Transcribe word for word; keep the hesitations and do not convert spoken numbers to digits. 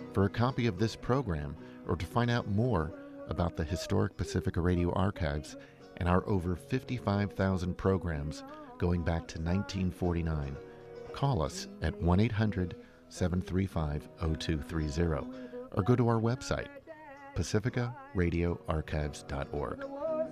For a copy of this program or to find out more about the historic Pacifica Radio archives and our over fifty-five thousand programs going back to nineteen forty-nine, call us at one eight hundred, seven three five, zero two three zero or go to our website, pacifica radio archives dot org.